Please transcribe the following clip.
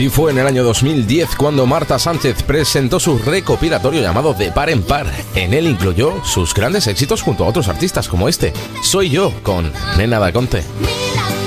Y fue en el año 2010 cuando Marta Sánchez presentó su recopilatorio llamado De Par en Par. En él incluyó sus grandes éxitos junto a otros artistas como este, Soy Yo, con Nena da Conte.